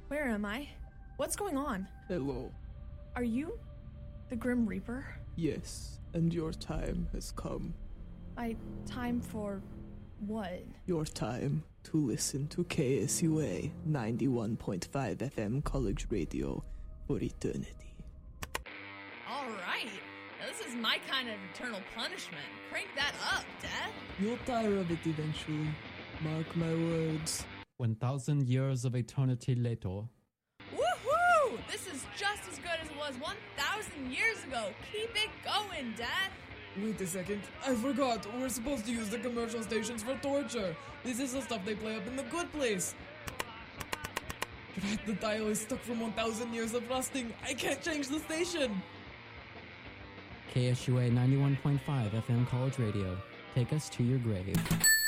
Where am I? What's going on? Hello. Are you the Grim Reaper? Yes, and your time has come. My time for what? Your time to listen to KSUA 91.5 FM College Radio for eternity. All right. Now, this is my kind of eternal punishment. Crank that up, Dad. You'll tire of it eventually. Mark my words. 1,000 years of eternity later. Woohoo! This is just as good as it was 1,000 years ago. Keep it going, Dad. Wait a second. I forgot. We're supposed to use the commercial stations for torture. This is the stuff they play up in the good place. Drat, the dial is stuck from 1,000 years of rusting. I can't change the station. KSUA 91.5 FM College Radio. Take us to your grave.